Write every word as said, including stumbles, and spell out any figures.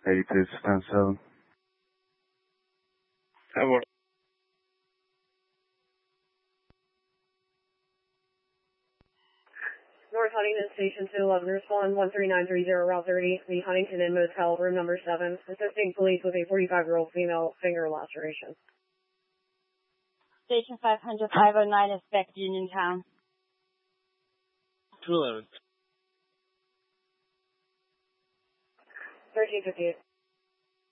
eighty-two, stand seven. Have one. North Huntington Station two eleven, respond one three nine three zero, Route thirty, the Huntington Inn Motel, room number seven, assisting police with a forty-five-year-old female finger laceration. Station five hundred, five oh nine, inspect Uniontown. two eleven. thirteen fifty-eight.